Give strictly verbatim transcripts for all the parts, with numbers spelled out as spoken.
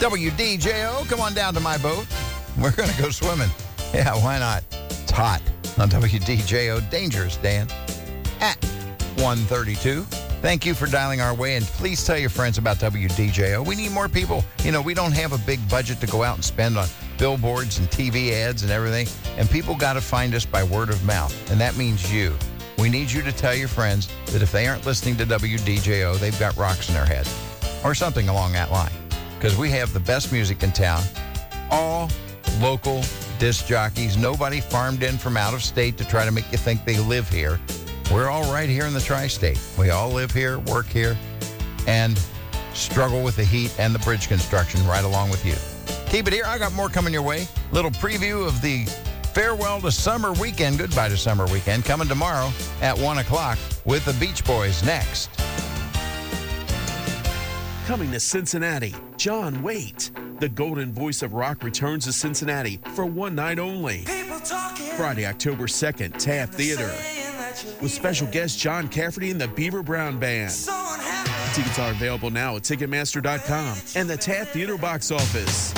W D J O, come on down to my boat. We're going to go swimming. Yeah, why not? It's hot on W D J O. Dangerous, Dan. At one thirty-two. Thank you for dialing our way, and please tell your friends about W D J O. We need more people. You know, we don't have a big budget to go out and spend on billboards and T V ads and everything, and people got to find us by word of mouth, and that means you. We need you to tell your friends that if they aren't listening to W D J O, they've got rocks in their head or something along that line, because we have the best music in town, all local disc jockeys, nobody farmed in from out of state to try to make you think they live here. We're all right here in the tri-state. We all live here, work here, and struggle with the heat and the bridge construction right along with you. Keep it here. I got more coming your way. Little preview of the farewell to summer weekend, goodbye to summer weekend, coming tomorrow at one o'clock with the Beach Boys next. Coming to Cincinnati, John Waite. The golden voice of rock returns to Cincinnati for one night only. Friday, October second, Taft Theater. With special guest John Cafferty and the Beaver Brown Band. Tickets are available now at Ticketmaster dot com and the Taft Theater box office.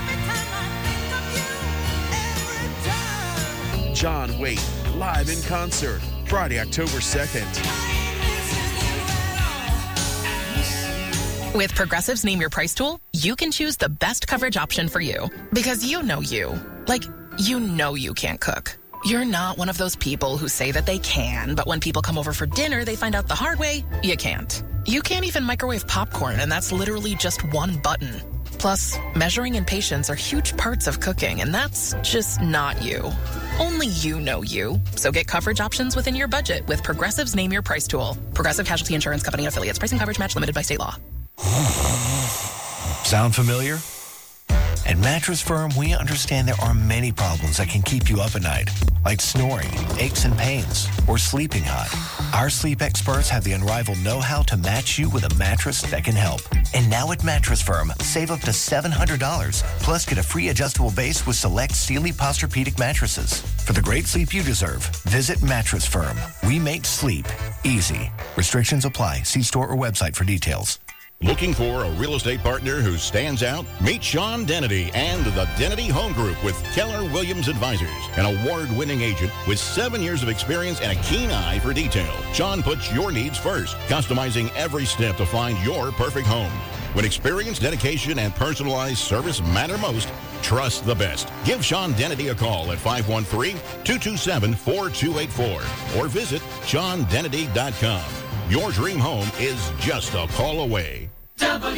John Waite, live in concert, Friday, October second. With Progressive's Name Your Price tool, you can choose the best coverage option for you. Because you know you. Like, you know you can't cook. You're not one of those people who say that they can, but when people come over for dinner, they find out the hard way, you can't. You can't even microwave popcorn, and that's literally just one button. Plus, measuring and patience are huge parts of cooking, and that's just not you. Only you know you. So get coverage options within your budget with Progressive's Name Your Price tool. Progressive Casualty Insurance Company and affiliates. Pricing coverage match limited by state law. Sound familiar? At Mattress Firm, we understand there are many problems that can keep you up at night, like snoring, aches and pains, or sleeping hot. Our sleep experts have the unrivaled know-how to match you with a mattress that can help. And now at Mattress Firm, save up to seven hundred dollars, plus get a free adjustable base with select Sealy Posturepedic mattresses. For the great sleep you deserve, visit Mattress Firm. We make sleep easy. Restrictions apply. See store or website for details. Looking for a real estate partner who stands out? Meet Sean Dennedy and the Dennedy Home Group with Keller Williams Advisors, an award-winning agent with seven years of experience and a keen eye for detail. Sean puts your needs first, customizing every step to find your perfect home. When experience, dedication, and personalized service matter most, trust the best. Give Sean Dennedy a call at five one three, two two seven, four two eight four or visit sean dennedy dot com. Your dream home is just a call away.